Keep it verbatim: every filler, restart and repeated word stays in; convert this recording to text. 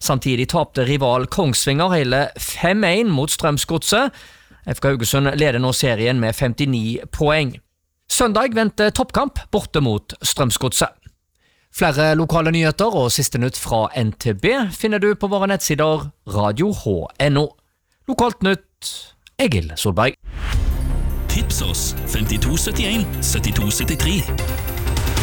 Samtidig tapte rival Kongsvinger hele fem en mot Strømsgodset. F K Haugesund leder nå serien med femtini poeng. Søndag venter toppkamp borte mot Strømsgodset. Flere lokale nyheter og siste nytt fra N T B finner du på våre nettsider radio h punktum n o. Lokalt nytt, Egil Solberg. Tips oss femtito syttien syttito syttitre.